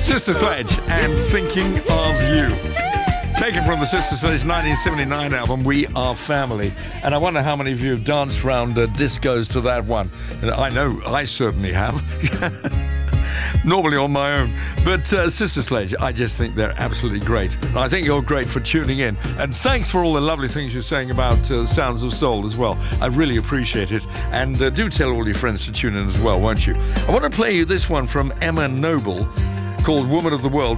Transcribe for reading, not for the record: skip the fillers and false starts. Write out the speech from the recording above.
Sister Sledge and Thinking of You. Taken from the Sister Sledge 1979 album, We Are Family. And I wonder how many of you have danced round discos to that one. And I know I certainly have. Normally on my own. But Sister Sledge, I just think they're absolutely great. And I think you're great for tuning in. And thanks for all the lovely things you're saying about Sounds of Soul as well. I really appreciate it. And do tell all your friends to tune in as well, won't you? I want to play you this one from Emma Noble called Woman of the World.